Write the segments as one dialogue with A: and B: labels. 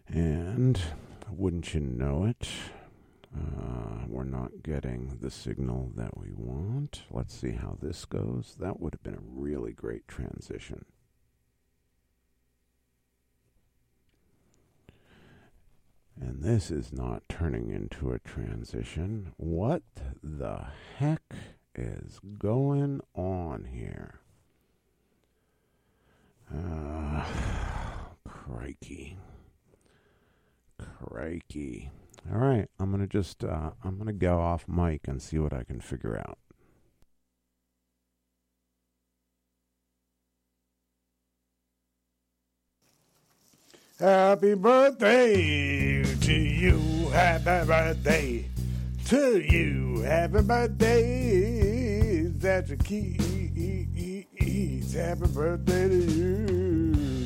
A: And wouldn't you know it, we're not getting the signal that we want. Let's see how this goes. That would have been a really great transition. And this is not turning into a transition. What the heck is going on here? Crikey. All right, I'm going to go off mic and see what I can figure out.
B: Happy birthday to you. Happy birthday to you. Happy birthday, Thatcher Keats. Happy birthday to you.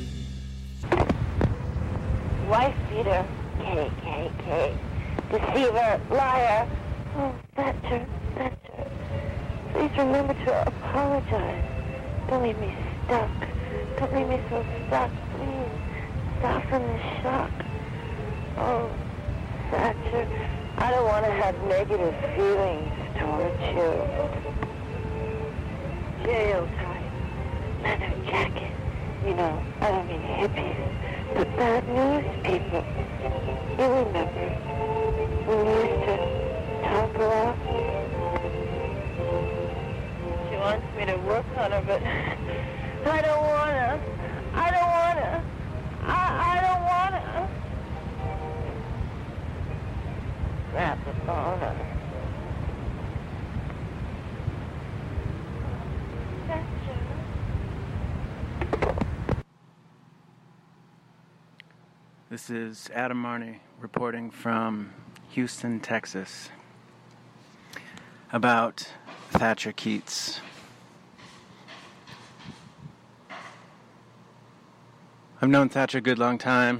C: Wife beater, KKK. Deceiver, liar. Oh, Thatcher. Please remember to apologize. Don't leave me stuck. Don't leave me so stuck, please. Soften the shock. Oh, Thatcher, I don't want to have negative feelings towards you. Jail type, leather jacket. You know, I don't mean hippies, but bad news people. You remember when we used to talk a lot? She wants me to work on her, but I don't want to. I don't want to. Grab the phone on her.
D: This is Adam Marney reporting from Houston, Texas, about Thatcher Keats. I've known Thatcher a good long time,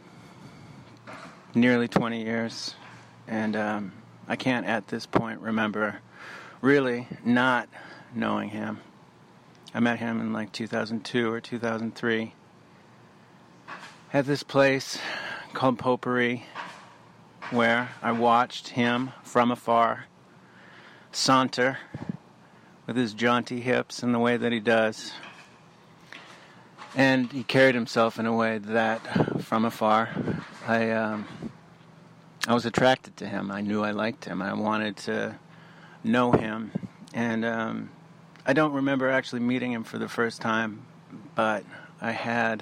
D: nearly 20 years, and I can't at this point remember really not knowing him. I met him in like 2002 or 2003 at this place called Potpourri, where I watched him from afar saunter with his jaunty hips and the way that he does. And he carried himself in a way that, from afar, I was attracted to him. I knew I liked him. I wanted to know him. And I don't remember actually meeting him for the first time, but I had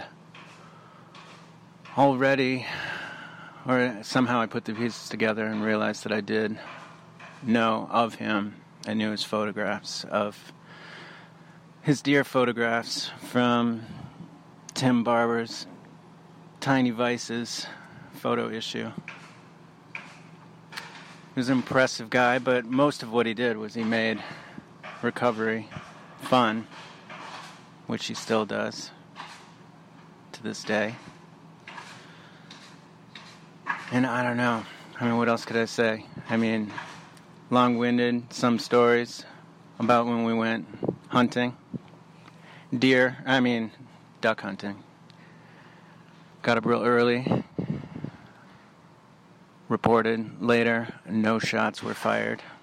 D: already, or somehow I put the pieces together and realized that I did know of him. I knew his photographs, of his dear photographs from Tim Barber's Tiny Vices photo issue. He was an impressive guy, but most of what he did was he made recovery fun, which he still does to this day. And I don't know. I mean, what else could I say? I mean, long-winded, some stories about when we went hunting. Duck hunting. Got up real early. Reported later, no shots were fired.